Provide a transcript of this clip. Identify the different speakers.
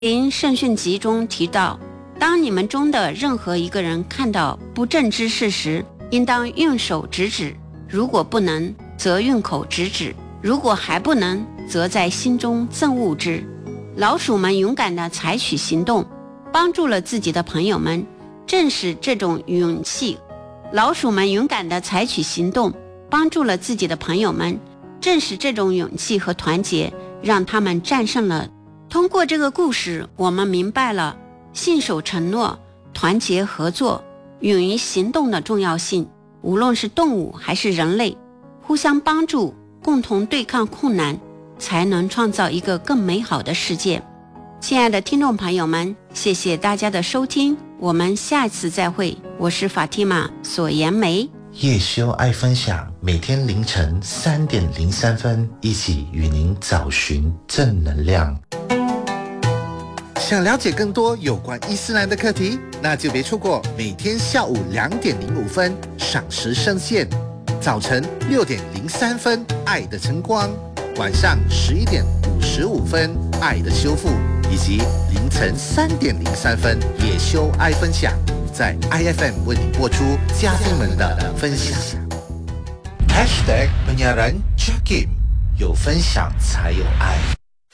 Speaker 1: 林圣训集中提到，当你们中的任何一个人看到不正之事时，应当用手直指，如果不能，则用口直指，如果还不能，则在心中憎恶之。老鼠们勇敢地采取行动，帮助了自己的朋友们，正是这种勇气。老鼠们勇敢地采取行动，帮助了自己的朋友们，正是这种勇气和团结，让他们战胜了。通过这个故事，我们明白了信守承诺、团结合作、勇于行动的重要性。无论是动物还是人类，互相帮助，共同对抗困难，才能创造一个更美好的世界。亲爱的听众朋友们，谢谢大家的收听，我们下次再会。我是法蒂玛索颜梅。
Speaker 2: 叶修爱分享，每天凌晨3点03分，一起与您找寻正能量。想了解更多有关伊斯兰的课题，那就别错过每天下午2点05分赏识圣线，早晨6点03分爱的晨光，晚上11点55分爱的修复，以及凌晨3点03分叶修爱分享，在 IFM 为你播出嘉宾们的分享。#penyiaran Jakim， 有分享才有爱。